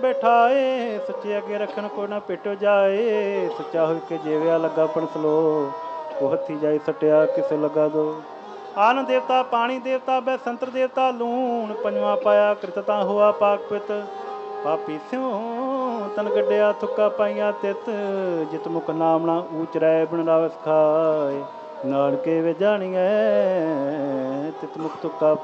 बैठाए, सच्चे अगे रखन कोई ना पिट जाए। सच्चा हो के जेविया लगा पण सलो, वो हथी जाई सटिया किसे लगा दो। आन देवता पानी देवता बै संतर देवता लूण, पंजवा पाया कृतता हुआ पाक पित। पापी स्यों तन गड्डिया थुक्का पाइया तित, जित मुख नामना ऊच रै बिन रावस खाए। नानके वे जानिए तित मुख तुक्का